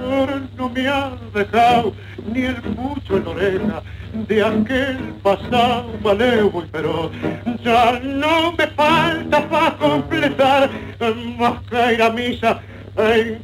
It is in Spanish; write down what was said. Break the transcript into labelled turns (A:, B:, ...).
A: no me ha dejado ni el mucho en la oreja de aquel pasado malévolo, pero ya no me falta para completar más que ir a misa en